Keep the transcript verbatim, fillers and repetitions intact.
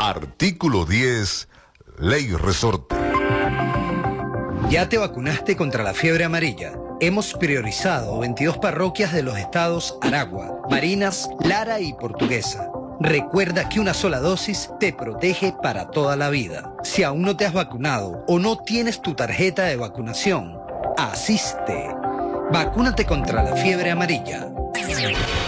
Artículo diez. Ley Resorte. ¿Ya te vacunaste contra la fiebre amarilla? Hemos priorizado veintidós parroquias de los estados Aragua, Barinas, Lara y Portuguesa. Recuerda que una sola dosis te protege para toda la vida. Si aún no te has vacunado o no tienes tu tarjeta de vacunación, asiste. Vacúnate contra la fiebre amarilla.